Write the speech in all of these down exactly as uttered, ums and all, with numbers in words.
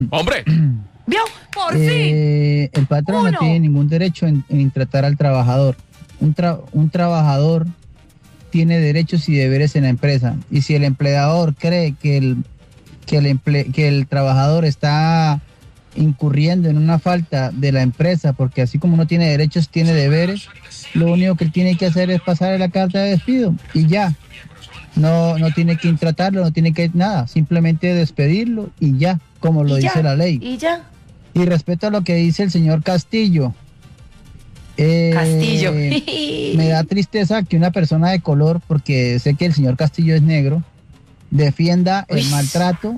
Hombre. ¿Vio? Por eh, fin. El patrón Uno. no tiene ningún derecho en, en tratar al trabajador. Un, tra- un trabajador tiene derechos y deberes en la empresa. Y si el empleador cree que el, que el, emple- que el trabajador está incurriendo en una falta de la empresa, porque así como uno tiene derechos, tiene deberes, lo único que él tiene que hacer es pasarle la carta de despido y ya. No, no tiene que intratarlo, no tiene que nada, simplemente despedirlo y ya, como lo Y dice ya, la ley. Y ya. Y respecto a lo que dice el señor Castillo, eh, Castillo. me da tristeza que una persona de color, porque sé que el señor Castillo es negro, defienda Uy. el maltrato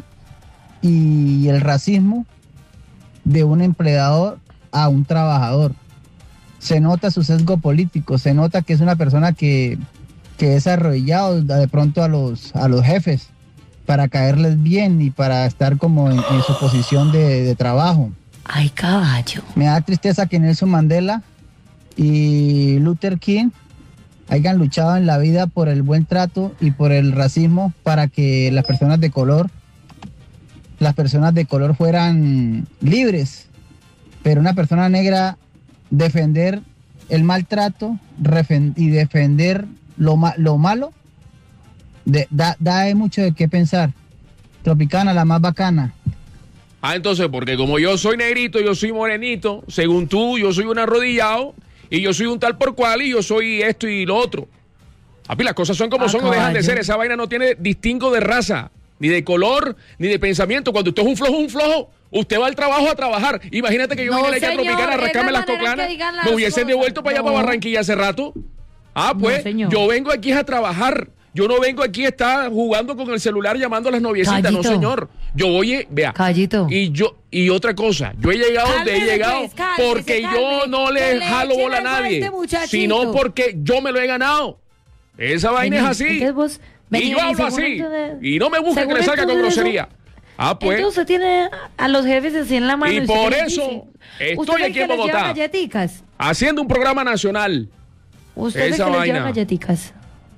y el racismo de un empleador a un trabajador. Se nota su sesgo político, se nota que es una persona que, que es arrodillado de pronto a los, a los jefes para caerles bien y para estar como en, en su posición de, de trabajo. Ay, caballo. Me da tristeza que Nelson Mandela y Luther King hayan luchado en la vida por el buen trato y por el racismo para que las personas de color, las personas de color fueran libres. Pero una persona negra defender el maltrato refen- y defender lo, ma- lo malo, de- da, da mucho de qué pensar. Tropicana, la más bacana. Ah, entonces, porque como yo soy negrito, yo soy morenito, según tú, yo soy un arrodillado, y yo soy un tal por cual, y yo soy esto y lo otro. Papi, las cosas son como Ah, son o dejan de caballo. ser. Esa vaina no tiene distingo de raza, ni de color, ni de pensamiento. Cuando usted es un flojo, un flojo, usted va al trabajo a trabajar. Imagínate que yo No, vine a la isla señor, tropicana a es la rascarme las manera en coclanas, que digan las me hubiesen cosas. devuelto para allá, No. para Barranquilla hace rato. Ah, pues, No, señor. yo vengo aquí a trabajar. Yo no vengo aquí a estar jugando con el celular llamando a las noviecitas, no Callito. señor. Yo voy, eh, vea. Callito. Y yo, y otra cosa, yo he llegado donde he Cálmese, llegado pues, cálmese, porque yo cálmese. no Que le le jalo echen bola a algo a nadie, este muchachito. sino porque yo me lo he ganado. Esa vaina es así. Entonces vos, Y vení, yo vení, hablo según así. entonces- Y no me busque que según le salga con entonces eso- grosería. Ah, pues. Entonces usted tiene a los jefes así en la mano. Y usted por les eso dice. estoy ¿Usted es el aquí que en les lleva Bogotá. galletitas? Haciendo un programa nacional. Usted es el Esa que les vaina. lleva galletitas.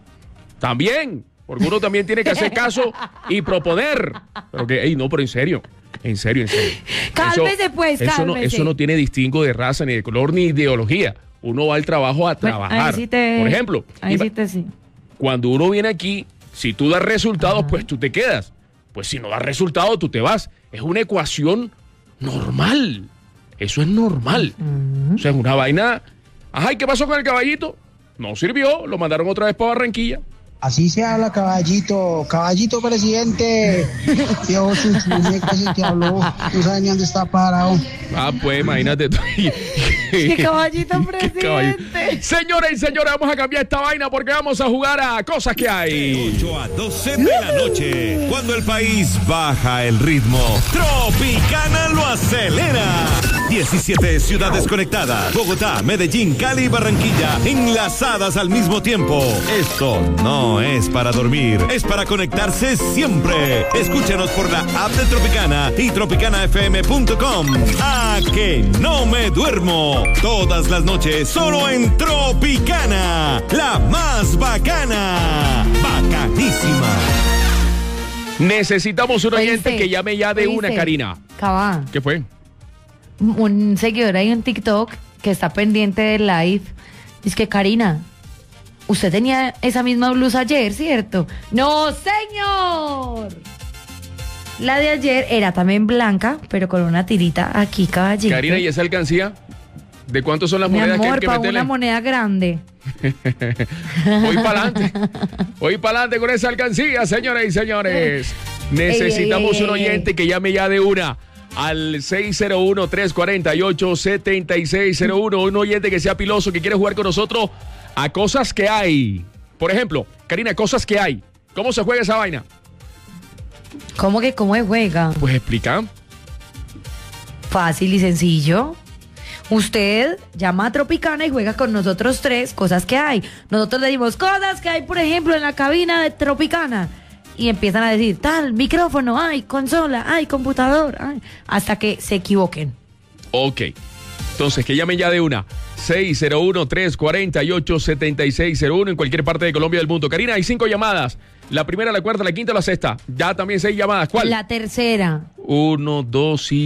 También. Porque uno también tiene que hacer caso y proponer. Pero que, ey, no, pero en serio. En serio, en serio. Cálmese, pues, eso no, cálmese. eso no tiene distingo de raza, ni de color, ni ideología. Uno va al trabajo a Bueno, trabajar. ahí sí te- Por ejemplo, Ahí iba- sí te sí. cuando uno viene aquí, si tú das resultados, pues tú te quedas. Pues si no das resultados, tú te vas. Es una ecuación normal. Eso es normal. O sea, es una vaina. Ajá, ¿y qué pasó con el caballito? No sirvió, lo mandaron otra vez para Barranquilla. Así se habla, caballito. Caballito presidente. Viejo sus muñecas y te habló. No sabe ni dónde está parado. Ah, pues imagínate tú. ¡Qué caballito Qué caballito. presidente! Señoras y señores, vamos a cambiar esta vaina porque vamos a jugar a cosas que hay. ocho a doce de la noche. Cuando el país baja el ritmo, Tropicana lo acelera. diecisiete ciudades conectadas. Bogotá, Medellín, Cali y Barranquilla enlazadas al mismo tiempo. Esto no es para dormir, es para conectarse siempre. Escúchanos por la app de Tropicana y tropicana f m punto com. A que no me duermo. Todas las noches solo en Tropicana. La más bacana. Bacanísima. Necesitamos un oyente ¿Oíste? que llame ya de una, ¿Oíste? Karina. Cabá, ¿Qué fue? un seguidor ahí en TikTok que está pendiente del live. Dice que Karina, usted tenía esa misma blusa ayer, ¿cierto? ¡No, señor! La de ayer era también blanca, pero con una tirita aquí, caballito. Karina, ¿y esa alcancía? ¿De cuánto son las Mi monedas que hay amor, que para meterle? una moneda grande. Voy para adelante. Voy para adelante con esa alcancía, señoras y señores. Necesitamos Ey, ey, un oyente que llame ya de una al seis cero uno, tres cuatro ocho, siete seis cero uno. Un oyente que sea piloso, que quiere jugar con nosotros a cosas que hay. Por ejemplo, Karina, cosas que hay. ¿Cómo se juega esa vaina? ¿Cómo que cómo se juega? Pues explica. Fácil y sencillo. Usted llama a Tropicana y juega con nosotros tres cosas que hay. Nosotros le dimos cosas que hay, por ejemplo, en la cabina de Tropicana. Y empiezan a decir, tal, micrófono, ay, consola, ay, computador, ay, hasta que se equivoquen. Ok. Entonces, que llamen ya de una. seis cero uno, tres cuatro ocho, siete seis cero uno en cualquier parte de Colombia y del mundo. Karina, hay cinco llamadas. La primera, la cuarta, la quinta o la sexta. Ya también seis llamadas. ¿Cuál? La tercera. Uno, dos y